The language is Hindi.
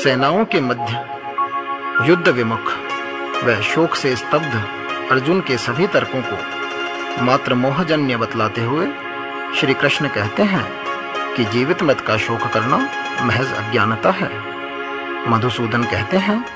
सेनाओं के मध्य युद्ध विमुख व शोक से स्तब्ध अर्जुन के सभी तर्कों को मात्र मोहजन्य बतलाते हुए श्री कृष्ण कहते हैं कि जीवित मृत का शोक करना महज अज्ञानता है। मधुसूदन कहते हैं